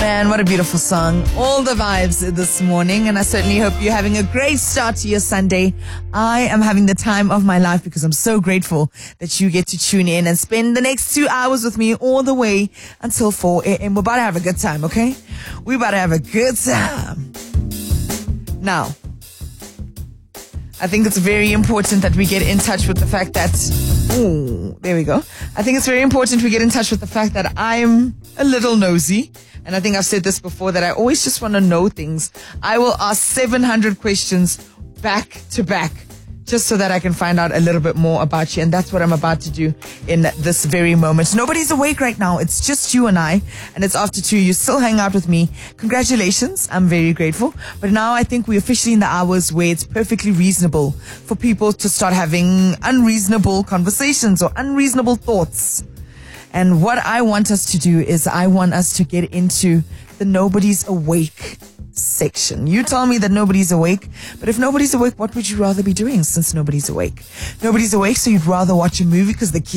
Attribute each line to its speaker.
Speaker 1: man, what a beautiful song. All the vibes this morning, and I certainly hope you're having a great start to your Sunday. I am having the time of my life because I'm so grateful that you get to tune in and spend the next 2 hours with me all the way until 4 a.m. We're about to have a good time, okay? We're about to have a good time. Now, I think it's very important that we get in touch with the fact that, there we go. I think it's very important we get in touch with the fact that I'm a little nosy. And I think I've said this before, that I always just want to know things. I will ask 700 questions back to back just so that I can find out a little bit more about you. And that's what I'm about to do in this very moment. Nobody's awake right now. It's just you and I. And it's after 2. You still hang out with me. Congratulations. I'm very grateful. But now I think we're officially in the hours where it's perfectly reasonable for people to start having unreasonable conversations or unreasonable thoughts. And what I want us to do is I want us to get into the nobody's awake section. You tell me that nobody's awake, but if nobody's awake, what would you rather be doing since nobody's awake? Nobody's awake, so you'd rather watch a movie because the kids